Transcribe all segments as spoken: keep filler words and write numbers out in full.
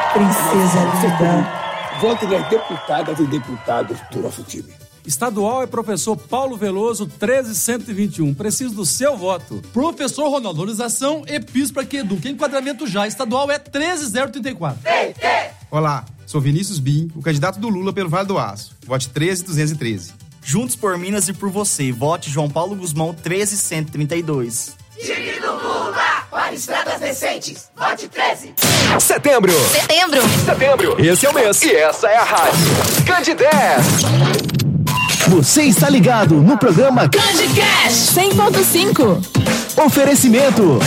Princesa linda. Vote nas deputadas e deputados do nosso time. Estadual é professor Paulo Veloso, treze cento e vinte e um. Preciso do seu voto. Professor Ronaldo, valorização, EPIS para que eduque. Enquadramento já. Estadual é treze zero trinta e quatro. Olá, sou Vinícius Bim, o candidato do Lula pelo Vale do Aço. Vote treze duzentos e treze. Juntos por Minas e por você. Vote João Paulo Guzmão, treze cento e trinta e dois. Time do Lula para estradas decentes. Vote treze. Setembro. Setembro. Setembro. Esse é o mês. E essa é a rádio Cande dez. Você está ligado no programa Candicast cem ponto cinco. Oferecimento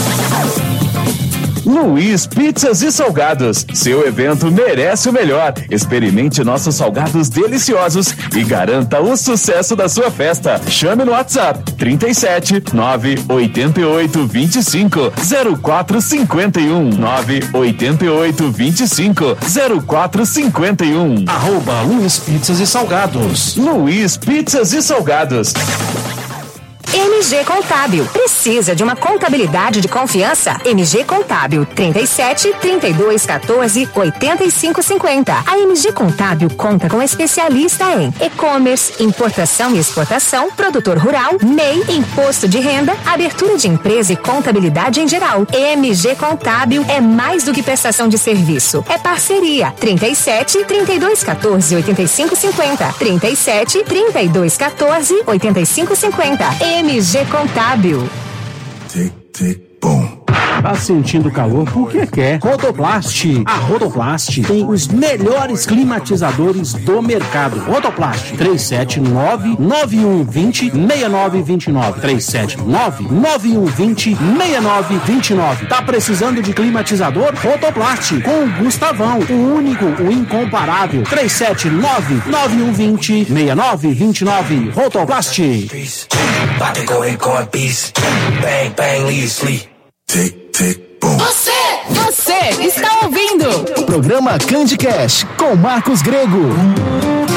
Luiz Pizzas e Salgados. Seu evento merece o melhor. Experimente nossos salgados deliciosos e garanta o sucesso da sua festa. Chame no WhatsApp trinta e sete, nove oito oito, vinte e cinco, zero quatro cinco um, nove oito oito, vinte e cinco, zero quatro cinco um. Arroba Luiz Pizzas e Salgados. Luiz Pizzas e Salgados. M G Contábil. Precisa de uma contabilidade de confiança? M G Contábil, trinta e sete, trinta e dois, quatorze, oitenta e cinco, cinquenta. A M G Contábil conta com especialista em e-commerce, importação e exportação, produtor rural, M E I, imposto de renda, abertura de empresa e contabilidade em geral. M G Contábil é mais do que prestação de serviço. É parceria. trinta e sete, trinta e dois, quatorze, oitenta e cinco, cinquenta. trinta e sete, trinta e dois, quatorze, oitenta e cinco, cinquenta. M G Contábil. Tic, tic, bom. Tá sentindo calor porque quer? Rodoplast. A Rodoplast tem os melhores climatizadores do mercado. Rodoplast. três sete nove, nove um dois zero, seis nove dois nove. três sete nove, nove um dois zero, seis nove dois nove. Tá precisando de climatizador? Rodoplast. Com o Gustavão. O único, o incomparável. três sete nove, nove um dois zero, seis nove dois nove. Rodoplast. Bang, bang, leave sleep. Tic, tic, boom. Você, você está ouvindo o programa Candicast com Marcos Grego.